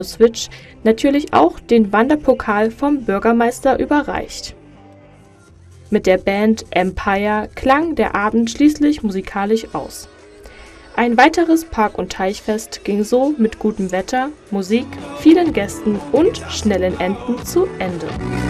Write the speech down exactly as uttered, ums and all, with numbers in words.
Switch natürlich auch den Wanderpokal vom Bürgermeister überreicht. Mit der Band Empire klang der Abend schließlich musikalisch aus. Ein weiteres Park- und Teichfest ging so mit gutem Wetter, Musik, vielen Gästen und schnellen Enden zu Ende.